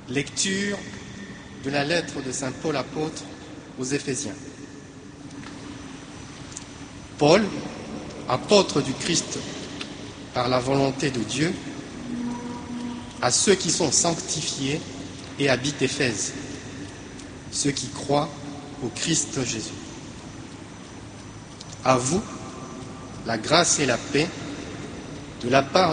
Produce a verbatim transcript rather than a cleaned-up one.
Lecture de la lettre de saint Paul apôtre aux Éphésiens. Paul, apôtre du Christ par la volonté de Dieu, à ceux qui sont sanctifiés et habitent Éphèse, ceux qui croient au Christ Jésus. À vous, la grâce et la paix de la part